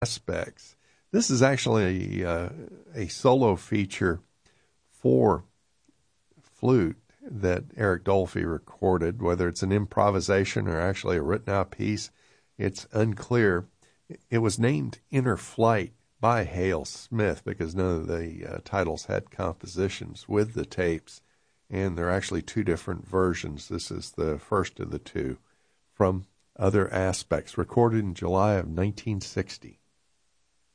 Aspects. This is actually a solo feature for flute that Eric Dolphy recorded. Whether it's an improvisation or actually a written out piece, it's unclear. It was named Inner Flight by Hale Smith because none of the titles had compositions with the tapes, and there are actually two different versions. This is the first of the two from Other Aspects, recorded in July of 1960.